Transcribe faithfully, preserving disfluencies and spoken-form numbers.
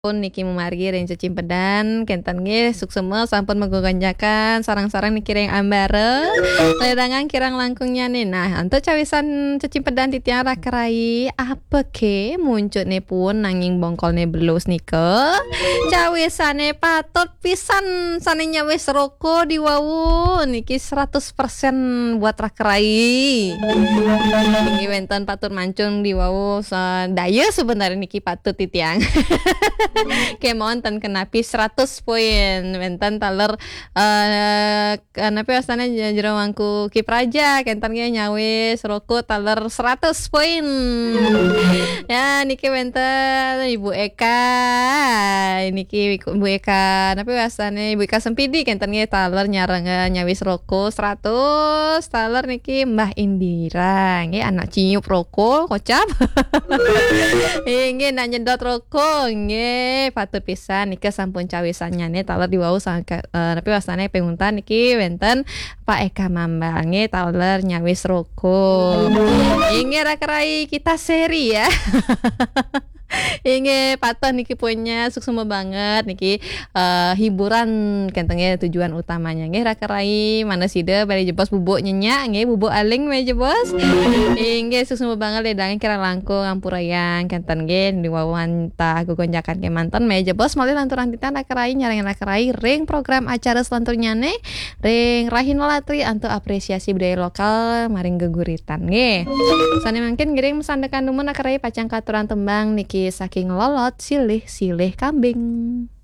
Pun niki memargi ring cicimpedan kenten nggih suksema sampun menggonjakan sarang-sarang niki ring ambare ledangan kirang langkungnya nih. Nah, untuk cawisan cicimpedan titiang rakerai apa ke muncul nih pun nanging bongkol nih belus nike. Cawisane patut pisan saninya wis roko di wawu niki seratus persen buat rakerai. Ini wenten patut mancung di wawu daya sebenarnya niki patut titiang. Kemon tan kenapi seratus poin wenten taler uh, kenapi asana jero mangku kipraja kentan ge nyawe seroko taler seratus poin. Ya niki wenten Ibu Eka niki Ibu Eka napi asane Ibu Eka Sempidi kentan ge taler nyareng nyawe seroko seratus taler niki Mbah Indira nge anak ciup roko kocap. Ingin nyedot roko nge patut pisan niki sampun cawisannya nih taler di wau sangka uh, tapi wasane penguntan niki wenten Pak Eka Mambange taler nyawis roko. Inge rakerai kita seri ya. Inge patah niki punya suksema banget niki uh, hiburan kentengnya tujuan utamanya nggih rakerai mana sida bari jebos bubuk nyenyak nggih bubuk aling we jebos. Inge suksema banget ledang kira langkung ampurayang kenten nggih di wawan tah gogonjakan ke manten me jebos malih lanturan titan rakerai nyareng rakerai ring program acara selanturnya nih ring Rahino Latri antu apresiasi budaya lokal maring geguritan nggih. Sane mungkin giring mesandekan dumun rakerai pacang katuran tembang niki saking lolot silih silih kambing.